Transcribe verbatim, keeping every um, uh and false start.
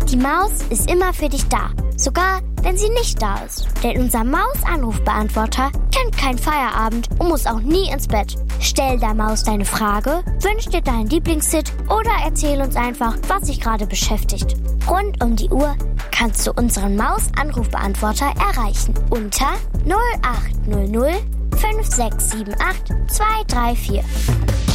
Die Maus ist immer für dich da, sogar wenn sie nicht da ist. Denn unser Maus-Anrufbeantworter kennt keinen Feierabend und muss auch nie ins Bett. Stell der Maus deine Frage, wünsch dir deinen Lieblingshit oder erzähl uns einfach, was dich gerade beschäftigt. Rund um die Uhr kannst du unseren Maus-Anrufbeantworter erreichen unter null acht null null fünf sechs sieben acht zwei drei vier.